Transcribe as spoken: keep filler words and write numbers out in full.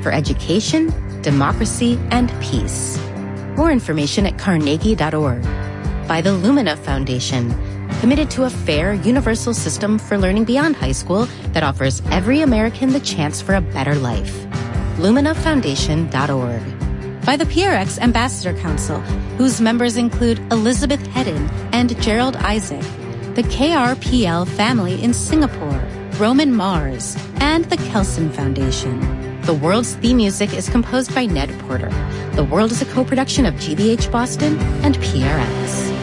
for education, democracy, and peace. More information at carnegie dot org. By the Lumina Foundation, committed to a fair, universal system for learning beyond high school that offers every American the chance for a better life. lumina foundation dot org. By the P R X Ambassador Council, whose members include Elizabeth Hedden and Gerald Isaac, the K R P L family in Singapore, Roman Mars, and the Kelson Foundation. The World's theme music is composed by Ned Porter. The World is a co-production of G B H Boston and P R X.